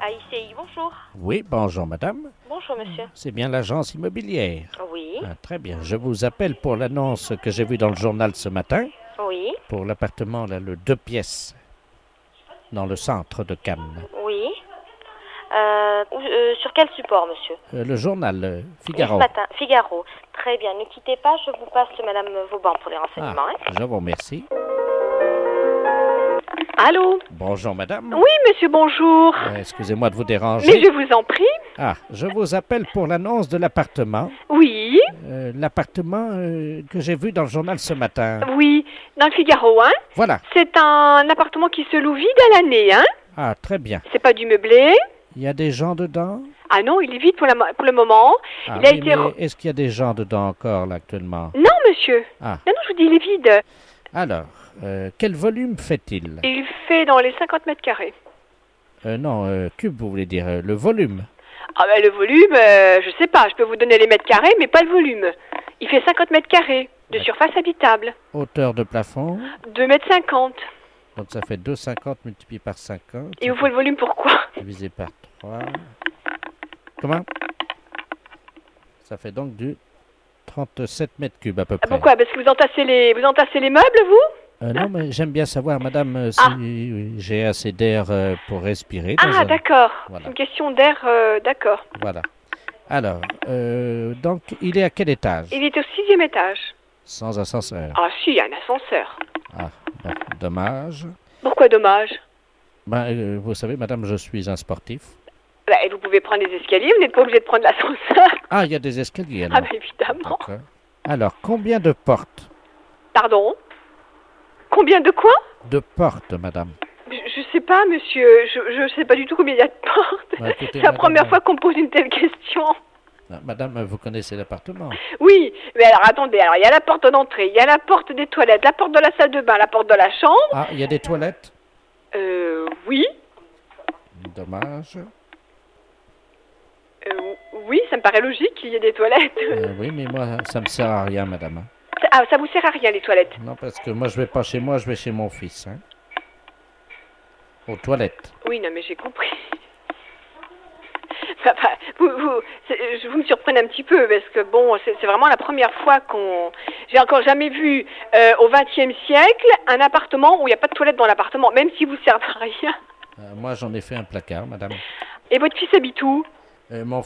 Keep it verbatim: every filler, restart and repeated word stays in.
A I C I, bonjour. Oui, bonjour madame. Bonjour monsieur. C'est bien l'agence immobilière. Oui. Ah, très bien. Je vous appelle pour l'annonce que j'ai vue dans le journal ce matin Oui. pour l'appartement, là, le deux pièces, dans le centre de Cannes. Oui. Euh, euh, sur quel support monsieur? Euh, le journal euh, Ce Figaro. matin, Figaro. Très bien, ne quittez pas, je vous passe madame Vauban pour les Ah, renseignements. hein. je vous remercie. Allô? Bonjour madame. Oui, monsieur, bonjour. Euh, excusez-moi de vous déranger. Mais je vous en prie. Ah, je vous appelle pour l'annonce de l'appartement. Oui, Euh, l'appartement euh, que j'ai vu dans le journal ce matin. oui, dans le Figaro, hein. Voilà. C'est un appartement qui se loue vide à l'année, hein. Ah, très bien. C'est pas du meublé. Il y a des gens dedans? Ah non, il est vide pour, la, mo- pour le moment. Ah, il a oui, été... mais re- est-ce qu'il y a des gens dedans encore, là, actuellement? Non, monsieur. Ah. Non, non, je vous dis, il est vide. Alors, euh, quel volume fait-il? Il fait dans les cinquante mètres carrés. Euh, non, euh, cube, vous voulez dire, euh, le volume. Ah ben le volume, euh, je sais pas, je peux vous donner les mètres carrés, mais pas le volume. Il fait cinquante mètres carrés de D'accord. surface habitable. Hauteur de plafond. deux mètres cinquante. Donc ça fait deux virgule cinquante multiplié par cinquante. Et vous faut le volume pourquoi? Divisé par trois. Comment? Ça fait donc du trente-sept mètres cubes à peu près. Pourquoi? Parce que vous entassez les, vous entassez les meubles, vous? Euh, non, mais j'aime bien savoir, madame, euh, si Ah. j'ai assez d'air euh, pour respirer. dans Ah, un- d'accord. Voilà. C'est une question d'air, euh, d'accord. Voilà. Alors, euh, donc, il est à quel étage? Il est au sixième étage. Sans ascenseur. Ah si, il y a un ascenseur. Ah, bon, dommage. Pourquoi dommage? Ben, euh, vous savez, madame, je suis un sportif. Bah, et vous pouvez prendre les escaliers, vous n'êtes pas obligé de prendre l'ascenseur. Ah, il y a des escaliers, alors. Ah bah évidemment. D'accord. Alors, combien de portes? Pardon? Combien de quoi? De portes, madame. je, je sais pas, monsieur. Je, je sais pas du tout combien il y a de portes. Bah, écoutez, C'est la madame, première euh, fois qu'on me pose une telle question. Ah, madame, vous connaissez l'appartement. Oui, mais alors attendez, alors il y a la porte d'entrée, il y a la porte des toilettes, la porte de la salle de bain, la porte de la chambre. Ah, il y a des toilettes? Euh, oui. Dommage. Euh, oui, ça me paraît logique qu'il y ait des toilettes. Euh, oui, mais moi, ça me sert à rien, madame. Ça- Ah, ça vous sert à rien, les toilettes? Non, parce que moi, je vais pas chez moi, je vais chez mon fils. Hein. Aux toilettes. Oui, non, mais j'ai compris. Enfin, vous, vous, c'est- je- vous me surprenez un petit peu, parce que bon, c'est c'est vraiment la première fois qu'on... J'ai encore jamais vu, euh, au vingtième siècle, un appartement où il n'y a pas de toilette dans l'appartement, même si vous servez à rien. Euh, moi, j'en ai fait un placard, madame. Et votre fils habite où? Euh, mon